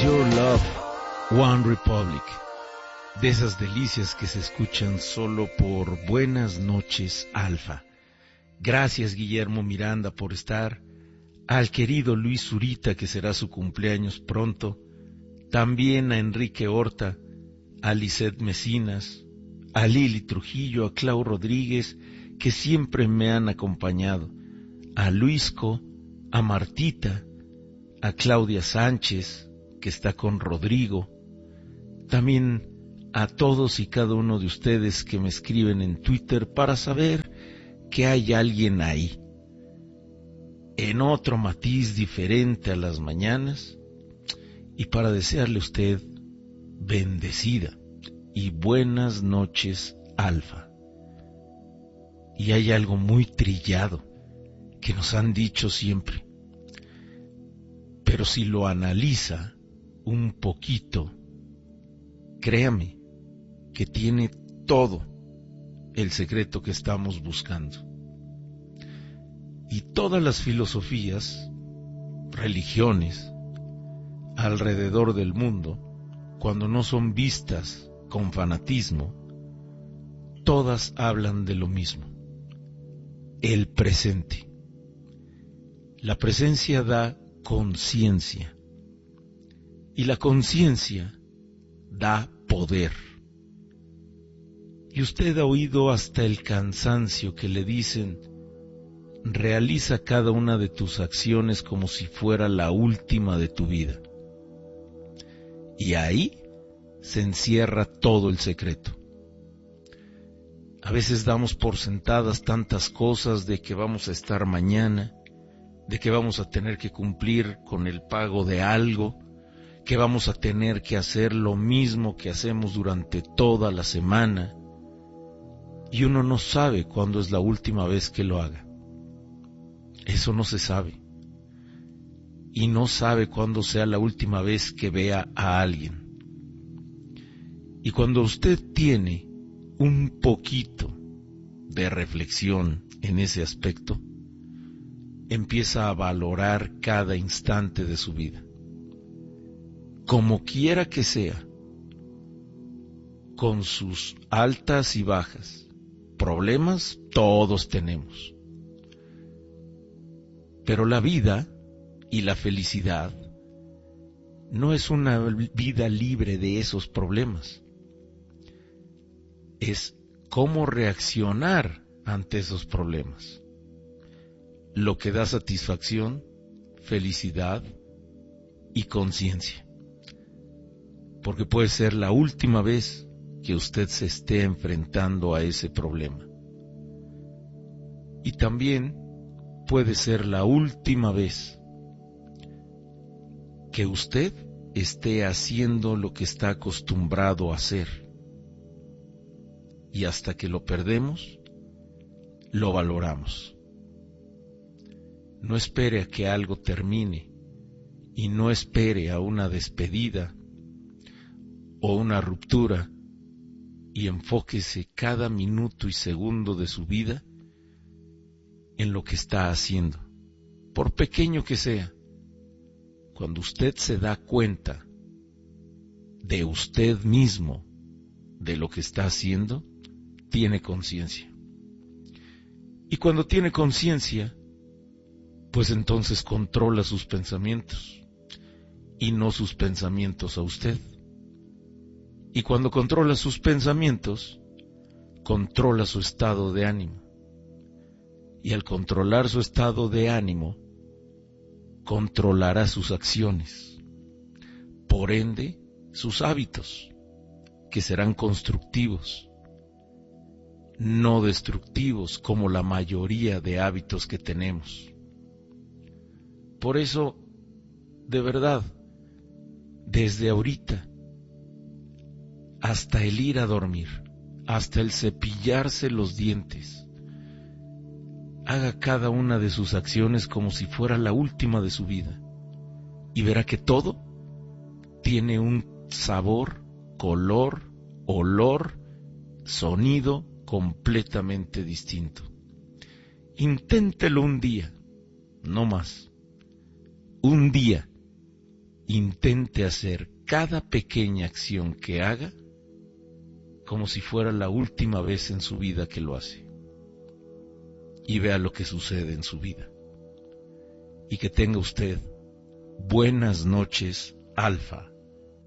Your Love, One Republic. De esas delicias que se escuchan solo por Buenas Noches, Alfa. Gracias, Guillermo Miranda, por estar. Al querido Luis Zurita, que será su cumpleaños pronto. También a Enrique Horta, a Lisette Mecinas, a Lili Trujillo, a Clau Rodríguez, que siempre me han acompañado. A Luisco, a Martita, a Claudia Sánchez, que está con Rodrigo. También a todos y cada uno de ustedes que me escriben en Twitter para saber que hay alguien ahí. En otro matiz diferente a las mañanas, y para desearle a usted bendecida y buenas noches, Alfa. Y hay algo muy trillado que nos han dicho siempre, pero si lo analiza un poquito, créame que tiene todo el secreto que estamos buscando. Y todas las filosofías, religiones, alrededor del mundo, cuando no son vistas con fanatismo, todas hablan de lo mismo: el presente. La presencia da conciencia, y la conciencia da poder. Y usted ha oído hasta el cansancio que le dicen: realiza cada una de tus acciones como si fuera la última de tu vida. Y ahí se encierra todo el secreto. A veces damos por sentadas tantas cosas de que vamos a estar mañana, de que vamos a tener que cumplir con el pago de algo, que vamos a tener que hacer lo mismo que hacemos durante toda la semana, y uno no sabe cuándo es la última vez que lo haga. Eso no se sabe. Y no sabe cuándo sea la última vez que vea a alguien. Y cuando usted tiene un poquito de reflexión en ese aspecto, empieza a valorar cada instante de su vida. Como quiera que sea, con sus altas y bajas, problemas todos tenemos. Pero la vida y la felicidad no es una vida libre de esos problemas. Es cómo reaccionar ante esos problemas lo que da satisfacción, felicidad y conciencia. Porque puede ser la última vez que usted se esté enfrentando a ese problema. Y también puede ser la última vez que usted esté haciendo lo que está acostumbrado a hacer. Y hasta que lo perdemos, lo valoramos. No espere a que algo termine y no espere a una despedida o una ruptura, y enfóquese cada minuto y segundo de su vida en lo que está haciendo, por pequeño que sea. Cuando usted se da cuenta de usted mismo, de lo que está haciendo, tiene conciencia. Y cuando tiene conciencia, pues entonces controla sus pensamientos y no sus pensamientos a usted. Y cuando controla sus pensamientos, controla su estado de ánimo. Y al controlar su estado de ánimo, controlará sus acciones. Por ende, sus hábitos, que serán constructivos, no destructivos como la mayoría de hábitos que tenemos. Por eso, de verdad, desde ahorita, hasta el ir a dormir, hasta el cepillarse los dientes, haga cada una de sus acciones como si fuera la última de su vida, y verá que todo tiene un sabor, color, olor, sonido completamente distinto. Inténtelo un día, no más. Un día, intente hacer cada pequeña acción que haga como si fuera la última vez en su vida que lo hace. Y vea lo que sucede en su vida. Y que tenga usted buenas noches, Alfa.